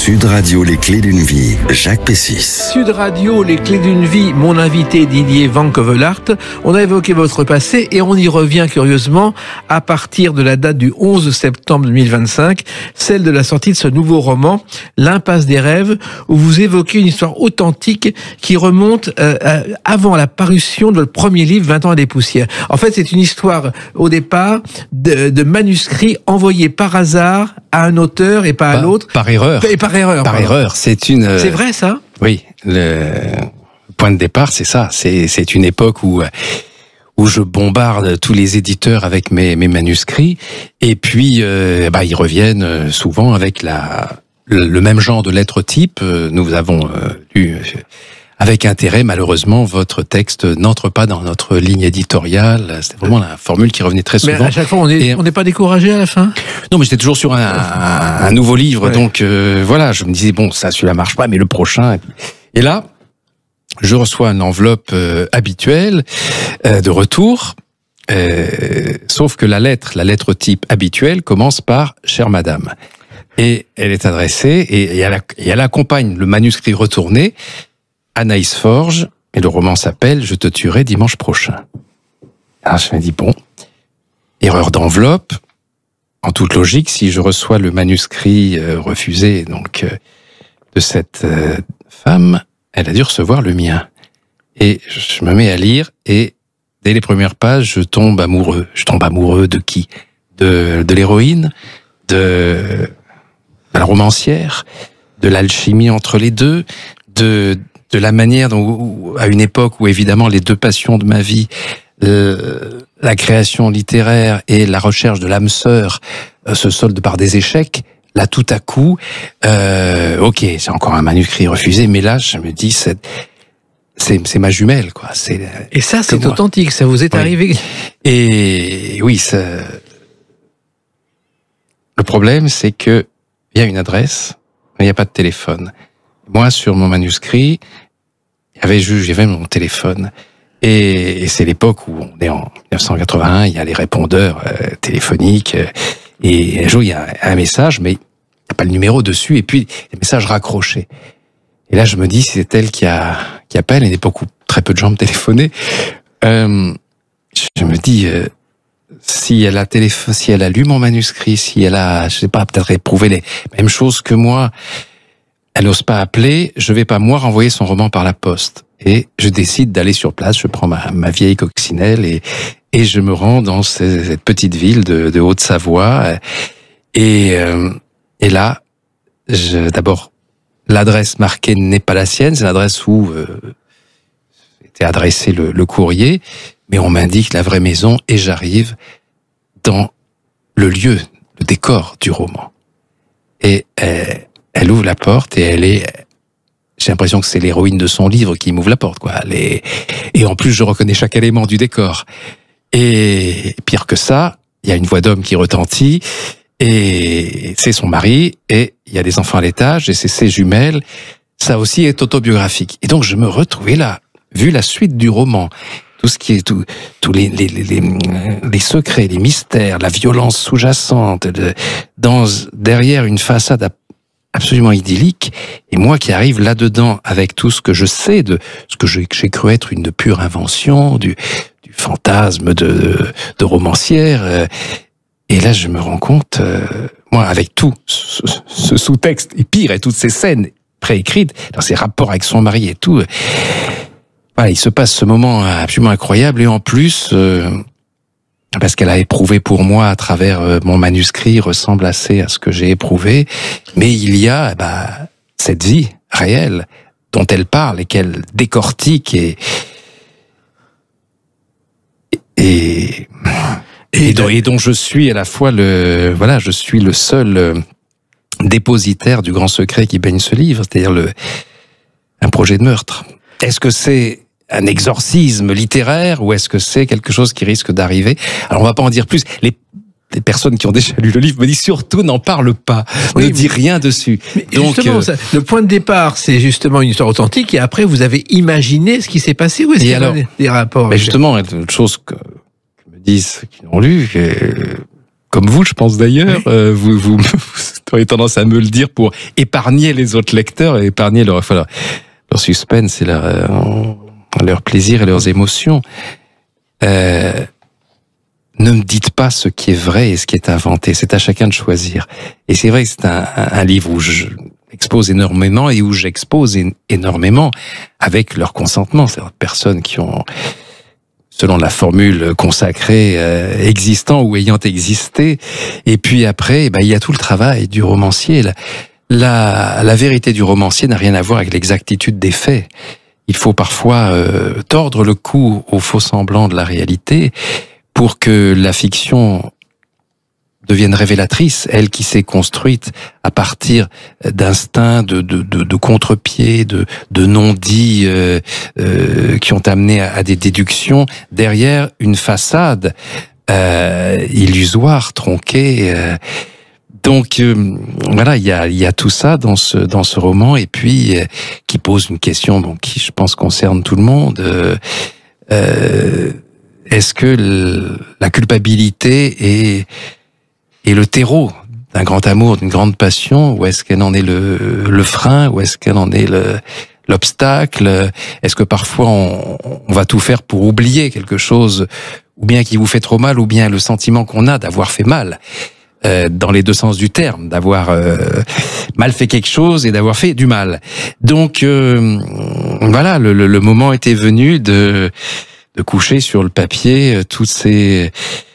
Sud Radio, les clés d'une vie, Jacques Pessis. Sud Radio, les clés d'une vie, mon invité Didier Van Kevelart. On a évoqué votre passé et on y revient curieusement à partir de la date du 11 septembre 2025, celle de la sortie de ce nouveau roman, L'Impasse des rêves, où vous évoquez une histoire authentique qui remonte avant la parution de votre premier livre, 20 ans à des poussières. En fait, c'est une histoire, au départ, de manuscrits envoyés par hasard à un auteur et pas à l'autre. Par erreur. Et par erreur. Par erreur. C'est vrai, ça? Oui. Le point de départ, c'est ça. C'est une époque où je bombarde tous les éditeurs avec mes manuscrits. Et puis, ils reviennent souvent avec le même genre de lettre type. Nous avons lu avec intérêt, malheureusement, votre texte n'entre pas dans notre ligne éditoriale. C'était vraiment la formule qui revenait très souvent. Mais à chaque fois, on n'est pas découragé à la fin? Non, mais j'étais toujours sur un nouveau livre, ouais. Donc voilà, je me disais, bon, ça, celui-là marche pas, mais le prochain... Et là, je reçois une enveloppe habituelle de retour, sauf que la lettre type habituelle commence par « Chère Madame ». Et elle est adressée, et elle accompagne le manuscrit retourné, Anaïs Forge, et le roman s'appelle « Je te tuerai dimanche prochain ». Alors je me dis, bon, erreur d'enveloppe, en toute logique, si je reçois le manuscrit refusé donc de cette femme, elle a dû recevoir le mien. Et je me mets à lire, et dès les premières pages, je tombe amoureux. Je tombe amoureux de qui? De l'héroïne, de la romancière, de l'alchimie entre les deux, de la manière dont, à une époque où évidemment les deux passions de ma vie, la création littéraire et la recherche de l'âme sœur, se soldent par des échecs. Là, tout à coup, ok, c'est encore un manuscrit refusé, mais là, je me dis, c'est ma jumelle, quoi. Et ça, c'est authentique, ça vous est arrivé. Et oui, le problème, c'est que il y a une adresse, mais il n'y a pas de téléphone. Moi, sur mon manuscrit, il y avait mon téléphone. Et c'est l'époque où on est en 1981, il y a les répondeurs téléphoniques, et un jour, il y a un message, mais il n'y a pas le numéro dessus, et puis les messages raccrochés. Et là, je me dis, c'est elle qui appelle, à une époque où très peu de gens me téléphonaient. Je me dis, si elle a lu mon manuscrit, si elle a, je sais pas, peut-être éprouvé les mêmes choses que moi, elle n'ose pas appeler, je vais pas moi renvoyer son roman par la poste. Et je décide d'aller sur place, je prends ma vieille coccinelle et je me rends dans cette petite ville de Haute-Savoie. Et là, d'abord, l'adresse marquée n'est pas la sienne, c'est l'adresse où était adressé le courrier, mais on m'indique la vraie maison et j'arrive dans le lieu, le décor du roman. Et elle ouvre la porte et j'ai l'impression que c'est l'héroïne de son livre qui m'ouvre la porte, quoi. Et en plus, je reconnais chaque élément du décor. Et pire que ça, il y a une voix d'homme qui retentit, et c'est son mari, et il y a des enfants à l'étage, et c'est ses jumelles. Ça aussi est autobiographique. Et donc, je me retrouvais là, vu la suite du roman, tout ce qui est tous les secrets, les mystères, la violence sous-jacente, derrière une façade absolument idyllique, et moi qui arrive là-dedans avec tout ce que je sais de ce que j'ai cru être une pure invention, du fantasme de romancière, et là je me rends compte, moi avec tout ce sous-texte, et pire, et toutes ces scènes préécrites, dans ses rapports avec son mari et tout, voilà, il se passe ce moment absolument incroyable, et en plus, parce qu'elle a éprouvé pour moi à travers mon manuscrit, ressemble assez à ce que j'ai éprouvé, mais il y a cette vie réelle dont elle parle et qu'elle décortique et dont je suis à la fois je suis le seul dépositaire du grand secret qui baigne ce livre, c'est-à-dire un projet de meurtre. Est-ce que c'est un exorcisme littéraire ou est-ce que c'est quelque chose qui risque d'arriver? Alors on va pas en dire plus. Les personnes qui ont déjà lu le livre me disent surtout n'en parle pas, ne dis rien dessus. Donc justement, le point de départ, c'est justement une histoire authentique, et après vous avez imaginé ce qui s'est passé, ou est-ce qu'il y a des rapports? Mais justement, une chose que me disent ceux qui l'ont lu, comme vous, je pense d'ailleurs, vous auriez tendance à me le dire pour épargner les autres lecteurs et épargner leur suspense et leur plaisir et leurs émotions. Ne me dites pas ce qui est vrai et ce qui est inventé. C'est à chacun de choisir. Et c'est vrai que c'est un livre où je expose énormément et où j'expose énormément avec leur consentement. C'est-à-dire personnes qui ont, selon la formule consacrée, existant ou ayant existé. Et puis après, il y a tout le travail du romancier. La vérité du romancier n'a rien à voir avec l'exactitude des faits. Il faut parfois tordre le cou au faux semblant de la réalité pour que la fiction devienne révélatrice, elle qui s'est construite à partir d'instincts, de contre-pieds, de non-dits qui ont amené à des déductions derrière une façade illusoire, tronquée. Donc voilà, il y a tout ça dans ce roman, et puis qui pose une question qui je pense concerne tout le monde. Est-ce que la culpabilité est le terreau d'un grand amour, d'une grande passion, ou est-ce qu'elle en est le frein, ou est-ce qu'elle en est l'obstacle? Est-ce que parfois on va tout faire pour oublier quelque chose, ou bien qui vous fait trop mal, ou bien le sentiment qu'on a d'avoir fait mal, dans les deux sens du terme, d'avoir mal fait quelque chose et d'avoir fait du mal. Donc voilà, le moment était venu de coucher sur le papier toutes ces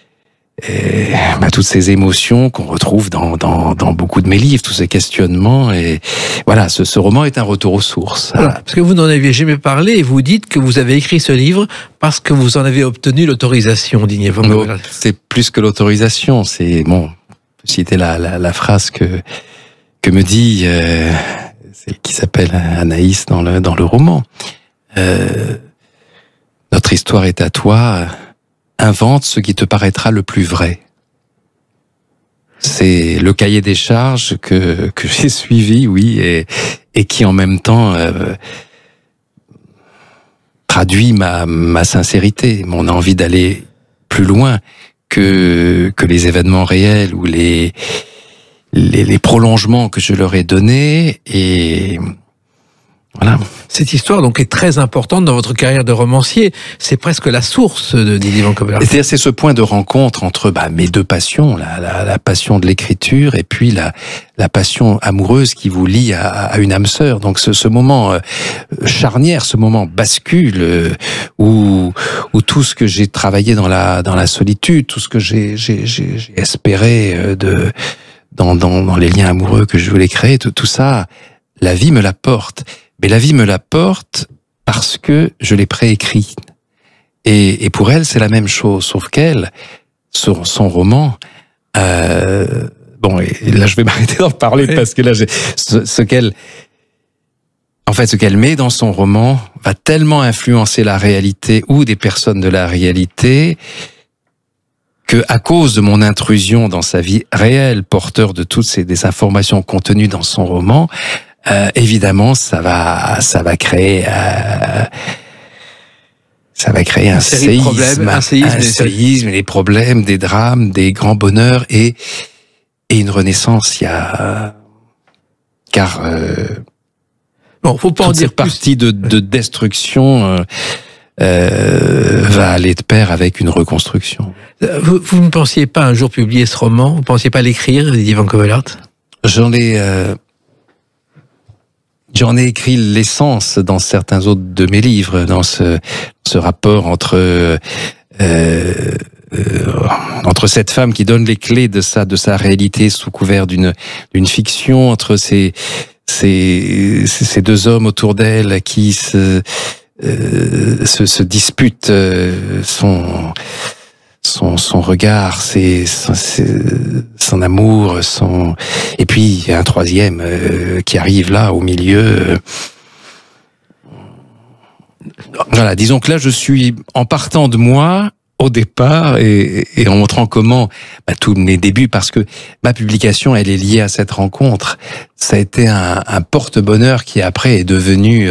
émotions qu'on retrouve dans beaucoup de mes livres, tous ces questionnements. Et voilà, ce roman est un retour aux sources. Voilà, parce que vous n'en aviez jamais parlé, et vous dites que vous avez écrit ce livre parce que vous en avez obtenu l'autorisation, Didier von Cauwelaert. C'est plus que l'autorisation, c'est citer la phrase que me dit celle qui s'appelle Anaïs dans le roman. Notre histoire est à toi, invente ce qui te paraîtra le plus vrai. C'est le cahier des charges que j'ai suivi, oui, et qui en même temps traduit ma sincérité, mon envie d'aller plus loin que les événements réels ou les prolongements que je leur ai donnés. Et voilà. Cette histoire donc est très importante dans votre carrière de romancier. C'est presque la source de Didier von Cauwelaert. C'est-à-dire, c'est ce point de rencontre entre mes deux passions, la passion de l'écriture et puis la passion amoureuse qui vous lie à une âme sœur. Donc ce moment charnière, ce moment bascule où tout ce que j'ai travaillé dans la solitude, tout ce que j'ai espéré dans les liens amoureux que je voulais créer, tout ça, la vie me l'apporte. Mais la vie me l'apporte parce que je l'ai préécrit. Et pour elle, c'est la même chose, sauf qu'elle, sur son roman, et là je vais m'arrêter d'en parler parce que là, ce qu'elle met dans son roman va tellement influencer la réalité ou des personnes de la réalité que, à cause de mon intrusion dans sa vie réelle, porteur de toutes des informations contenues dans son roman, évidemment, ça va créer un séisme, des problèmes, des drames, des grands bonheurs et une renaissance. Faut pas en dire cette partie de destruction va aller de pair avec une reconstruction. Vous ne pensiez pas un jour publier ce roman? Vous ne pensiez pas l'écrire, Didier von Cauwelaert? J'en ai écrit l'essence dans certains autres de mes livres, dans ce rapport entre cette femme qui donne les clés de sa réalité sous couvert d'une fiction, entre ces deux hommes autour d'elle qui se disputent son regard, son amour, et puis il y a un troisième qui arrive là au milieu. Voilà, disons que là je suis en partant de moi au départ et en montrant comment tous mes débuts, parce que ma publication elle est liée à cette rencontre. Ça a été un porte-bonheur qui après est devenu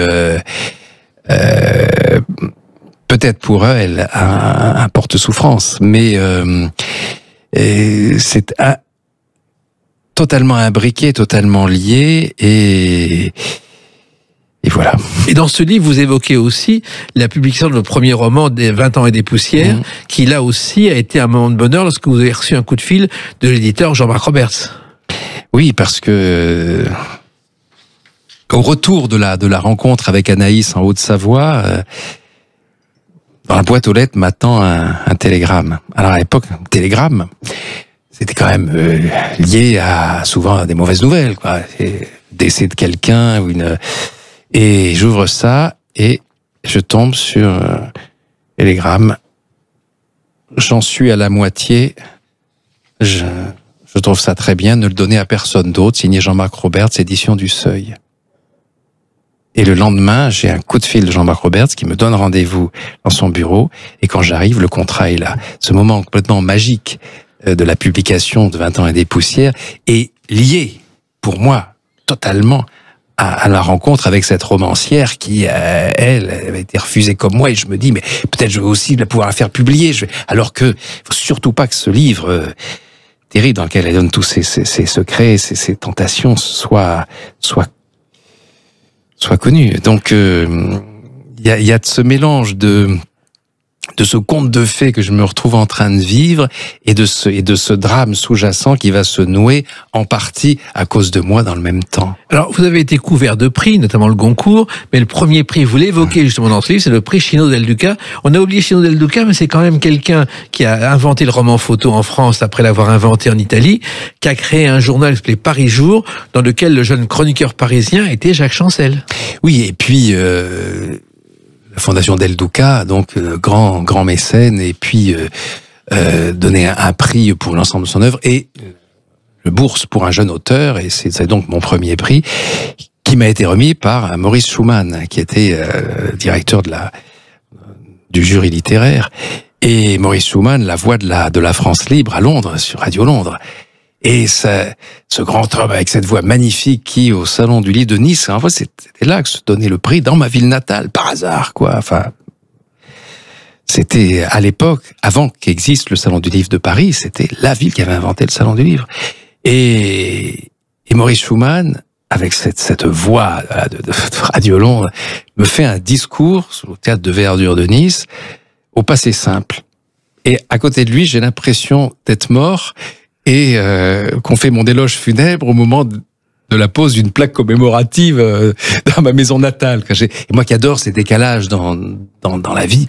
peut-être pour elle un porte-souffrance, mais c'est totalement imbriqué, totalement lié, et voilà. Et dans ce livre, vous évoquez aussi la publication de votre premier roman, des 20 ans et des poussières, qui là aussi a été un moment de bonheur lorsque vous avez reçu un coup de fil de l'éditeur Jean-Marc Roberts. Oui, parce que au retour de la rencontre avec Anaïs en Haute-Savoie, dans la boîte aux lettres m'attend un télégramme. Alors à l'époque, un télégramme, c'était quand même lié à souvent des mauvaises nouvelles, quoi. Décès de quelqu'un ou et j'ouvre ça et je tombe sur télégramme. J'en suis à la moitié. Je trouve ça très bien. Ne le donner à personne d'autre. Signé Jean-Marc Roberts, édition du Seuil. Et le lendemain, j'ai un coup de fil de Jean-Marc Roberts qui me donne rendez-vous dans son bureau. Et quand j'arrive, le contrat est là. Ce moment complètement magique de la publication de 20 ans et des poussières est lié, pour moi, totalement à la rencontre avec cette romancière qui, elle, avait été refusée comme moi. Et je me dis, mais peut-être je vais aussi pouvoir la faire publier. Alors que, faut surtout pas que ce livre terrible dans lequel elle donne tous ses secrets, ses tentations, soit connu. Donc il y a de ce mélange de ce conte de fées que je me retrouve en train de vivre et de ce drame sous-jacent qui va se nouer en partie à cause de moi dans le même temps. Alors, vous avez été couvert de prix, notamment le Goncourt, mais le premier prix, vous l'évoquez justement dans ce livre, c'est le prix Chino del Duca. On a oublié Chino del Duca, mais c'est quand même quelqu'un qui a inventé le roman photo en France après l'avoir inventé en Italie, qui a créé un journal appelé Paris Jour, dans lequel le jeune chroniqueur parisien était Jacques Chancel. Oui, et puis la Fondation Del Duca, donc grand mécène, et puis donner un prix pour l'ensemble de son œuvre et le bourse pour un jeune auteur, et c'est donc mon premier prix qui m'a été remis par Maurice Schumann, qui était directeur du jury littéraire, et Maurice Schumann, la voix de la France libre à Londres, sur Radio Londres. Et ce grand homme avec cette voix magnifique qui, au Salon du Livre de Nice, en fait, c'était là que se donnait le prix, dans ma ville natale, par hasard, quoi. Enfin, c'était à l'époque, avant qu'existe le Salon du Livre de Paris, c'était la ville qui avait inventé le Salon du Livre. Et Maurice Schumann, avec cette voix de Radio Londres, me fait un discours sur le théâtre de Verdure de Nice, au passé simple. Et à côté de lui, j'ai l'impression d'être mort, et qu'on fait mon éloge funèbre au moment de la pose d'une plaque commémorative dans ma maison natale. Et moi qui adore ces décalages dans la vie,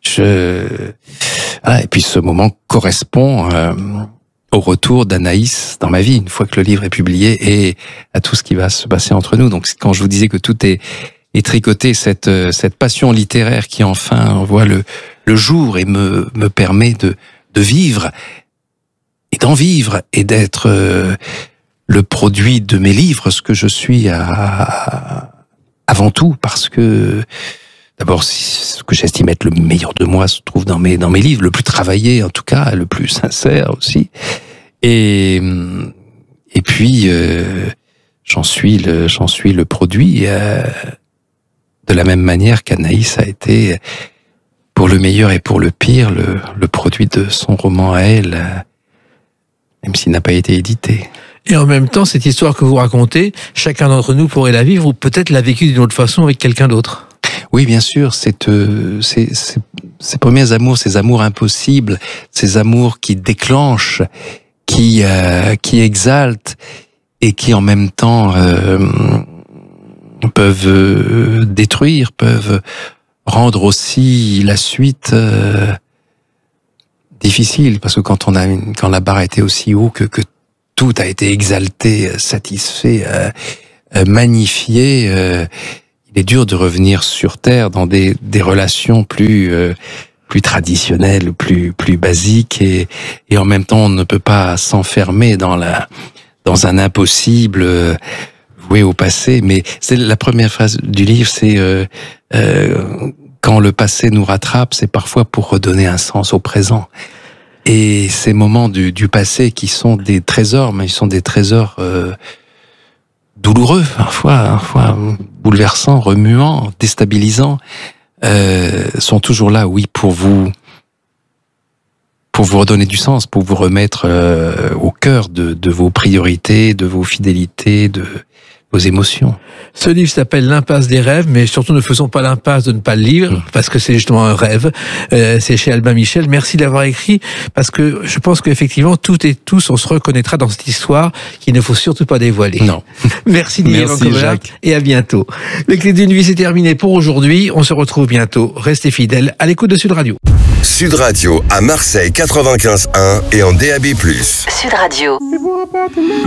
et puis ce moment correspond au retour d'Anaïs dans ma vie, une fois que le livre est publié, et à tout ce qui va se passer entre nous. Donc quand je vous disais que tout est tricoté, cette passion littéraire qui enfin voit le jour et me permet de vivre, et d'en vivre, et d'être le produit de mes livres, ce que je suis avant tout, parce que d'abord, ce que j'estime être le meilleur de moi se trouve dans mes livres, le plus travaillé en tout cas, le plus sincère aussi, et puis j'en suis le produit de la même manière qu'Anaïs a été, pour le meilleur et pour le pire, le produit de son roman à elle, même s'il n'a pas été édité. Et en même temps, cette histoire que vous racontez, chacun d'entre nous pourrait la vivre, ou peut-être l'a vécue d'une autre façon avec quelqu'un d'autre. Oui, bien sûr, ces premiers amours, ces amours impossibles, ces amours qui déclenchent, qui exaltent, et qui en même temps peuvent détruire, peuvent rendre aussi la suite difficile, parce que quand la barre a été aussi haut que tout a été exalté, satisfait, magnifié, il est dur de revenir sur terre dans des relations plus traditionnelles, plus basiques, et en même temps on ne peut pas s'enfermer dans un impossible voué au passé. Mais c'est la première phrase du livre, c'est quand le passé nous rattrape, c'est parfois pour redonner un sens au présent. Et ces moments du passé qui sont des trésors, mais ils sont des trésors douloureux, parfois bouleversants, remuants, déstabilisants, sont toujours là, oui, pour vous pour vous redonner du sens, pour vous remettre au cœur de vos priorités, de vos fidélités, de vos émotions. Ce livre s'appelle L'impasse des rêves, mais surtout ne faisons pas l'impasse de ne pas le lire, parce que c'est justement un rêve. C'est chez Albin Michel. Merci d'avoir écrit, parce que je pense qu'effectivement, toutes et tous, on se reconnaîtra dans cette histoire qu'il ne faut surtout pas dévoiler. Non. Merci Didier Van Covelaert, et à bientôt. Les clés d'une vie, c'est terminé pour aujourd'hui. On se retrouve bientôt. Restez fidèles à l'écoute de Sud Radio. Sud Radio à Marseille 95.1 et en DAB+. Sud Radio.